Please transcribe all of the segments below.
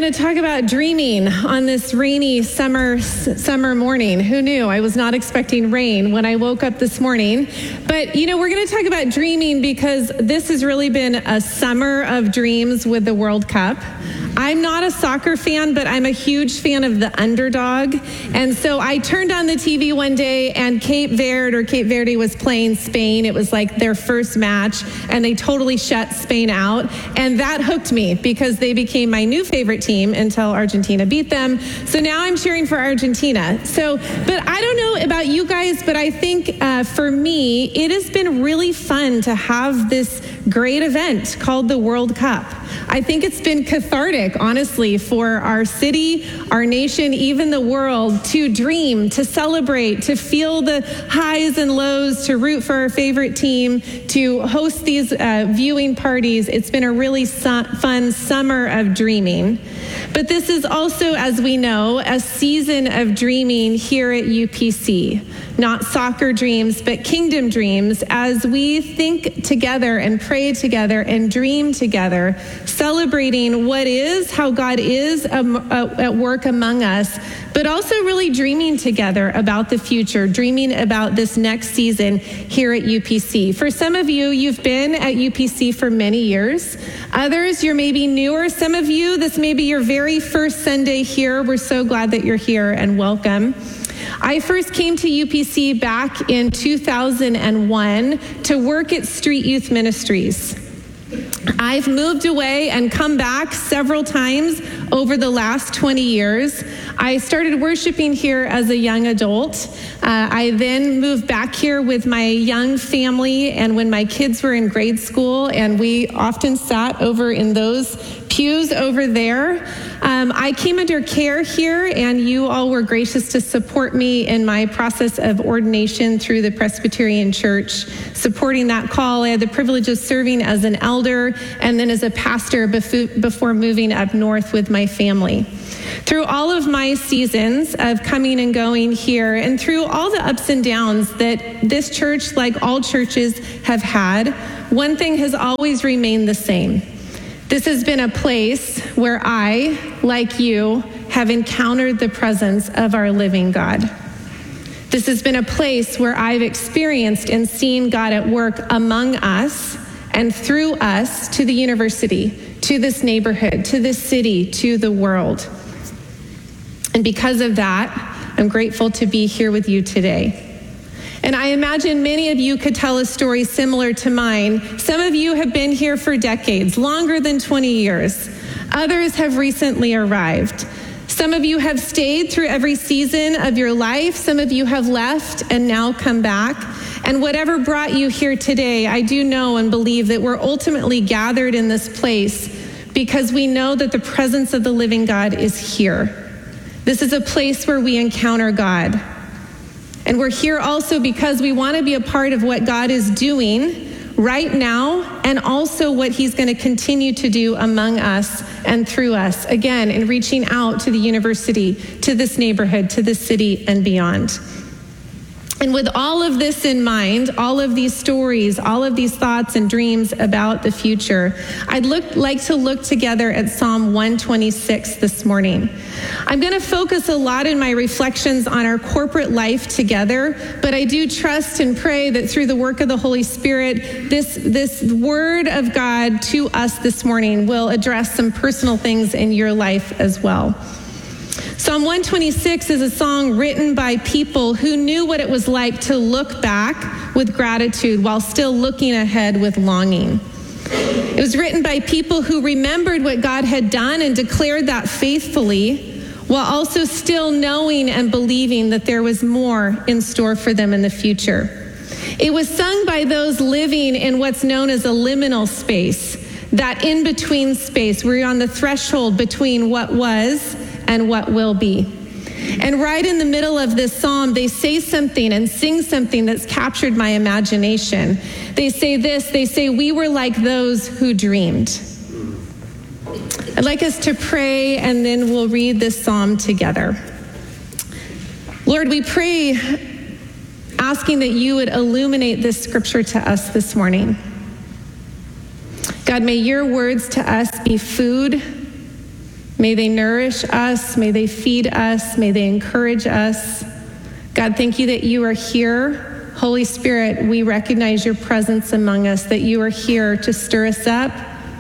going to talk about dreaming on this rainy summer morning. Who knew? I was not expecting rain when I woke up this morning. But, we're going to talk about dreaming because this has really been a summer of dreams with the World Cup. I'm not a soccer fan, but I'm a huge fan of the underdog. And so I turned on the TV one day and Cape Verde was playing Spain. It was like their first match and they totally shut Spain out. And that hooked me because they became my new favorite team until Argentina beat them. So now I'm cheering for Argentina. But I don't know about you guys, but I think for me, it has been really fun to have this great event called the World Cup. I think it's been cathartic, honestly, for our city, our nation, even the world to dream, to celebrate, to feel the highs and lows, to root for our favorite team, to host these viewing parties. It's been a really fun summer of dreaming. But this is also, as we know, a season of dreaming here at UPC. Not soccer dreams, but kingdom dreams, as we think together and pray together and dream together, celebrating what is, how God is at work among us, but also really dreaming together about the future, dreaming about this next season here at UPC. For some of you, you've been at UPC for many years. Others, you're maybe newer. Some of you, this may be your very first Sunday here. We're so glad that you're here and welcome. I first came to UPC back in 2001 to work at Street Youth Ministries. I've moved away and come back several times over the last 20 years. I started worshiping here as a young adult. I then moved back here with my young family and when my kids were in grade school, and we often sat over in those pews over there. I came under care here, and you all were gracious to support me in my process of ordination through the Presbyterian Church, supporting that call. I had the privilege of serving as an elder and then as a pastor before moving up north with my family. Through all of my seasons of coming and going here, and through all the ups and downs that this church, like all churches, have had, one thing has always remained the same. This has been a place where I, like you, have encountered the presence of our living God. This has been a place where I've experienced and seen God at work among us and through us to the university, to this neighborhood, to this city, to the world. And because of that, I'm grateful to be here with you today. And I imagine many of you could tell a story similar to mine. Some of you have been here for decades, longer than 20 years. Others have recently arrived. Some of you have stayed through every season of your life. Some of you have left and now come back. And whatever brought you here today, I do know and believe that we're ultimately gathered in this place because we know that the presence of the living God is here. This is a place where we encounter God. And we're here also because we want to be a part of what God is doing right now and also what he's going to continue to do among us and through us, again, in reaching out to the university, to this neighborhood, to this city and beyond. And with all of this in mind, all of these stories, all of these thoughts and dreams about the future, I'd like to look together at Psalm 126 this morning. I'm going to focus a lot in my reflections on our corporate life together, but I do trust and pray that through the work of the Holy Spirit, this word of God to us this morning will address some personal things in your life as well. Psalm 126 is a song written by people who knew what it was like to look back with gratitude while still looking ahead with longing. It was written by people who remembered what God had done and declared that faithfully, while also still knowing and believing that there was more in store for them in the future. It was sung by those living in what's known as a liminal space, that in-between space where you're on the threshold between what was and what will be. And right in the middle of this psalm, they say something and sing something that's captured my imagination. They say this, they say, we were like those who dreamed. I'd like us to pray and then we'll read this psalm together. Lord, we pray, asking that you would illuminate this scripture to us this morning. God, may your words to us be food. May they nourish us. May they feed us. May they encourage us. God, thank you that you are here. Holy Spirit, we recognize your presence among us, that you are here to stir us up.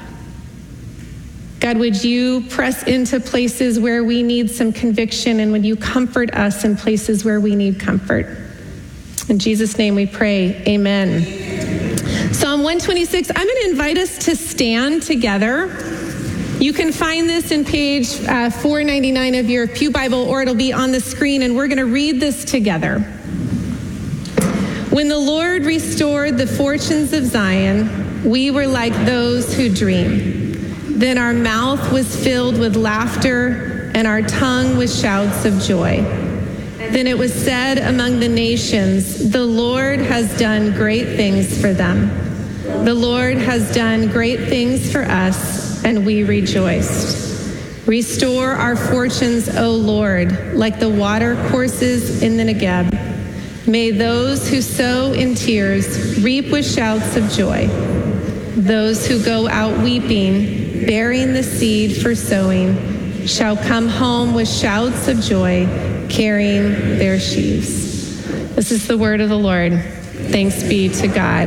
God, would you press into places where we need some conviction, and would you comfort us in places where we need comfort? In Jesus' name we pray, amen. Psalm 126, I'm going to invite us to stand together. You can find this in page 499 of your Pew Bible, or it'll be on the screen, and we're going to read this together. When the Lord restored the fortunes of Zion, we were like those who dream. Then our mouth was filled with laughter, and our tongue with shouts of joy. Then it was said among the nations, the Lord has done great things for them. The Lord has done great things for us, and we rejoiced. Restore our fortunes, O Lord, like the water courses in the Negeb. May those who sow in tears reap with shouts of joy. Those who go out weeping, bearing the seed for sowing, shall come home with shouts of joy, carrying their sheaves. This is the word of the Lord. Thanks be to God.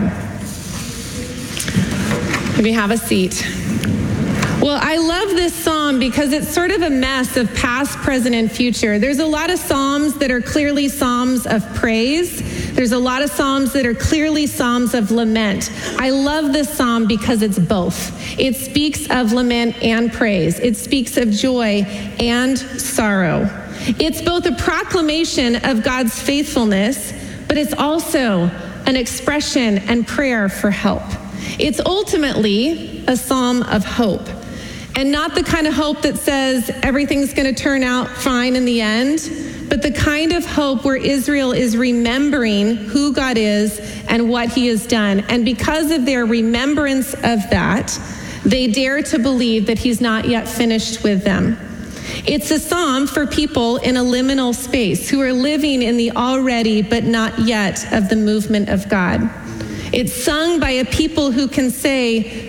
Maybe have a seat. Well, I love this psalm because it's sort of a mess of past, present, and future. There's a lot of psalms that are clearly psalms of praise. There's a lot of psalms that are clearly psalms of lament. I love this psalm because it's both. It speaks of lament and praise. It speaks of joy and sorrow. It's both a proclamation of God's faithfulness, but it's also an expression and prayer for help. It's ultimately a psalm of hope. And not the kind of hope that says everything's going to turn out fine in the end, but the kind of hope where Israel is remembering who God is and what he has done. And because of their remembrance of that, they dare to believe that he's not yet finished with them. It's a psalm for people in a liminal space who are living in the already but not yet of the movement of God. It's sung by a people who can say,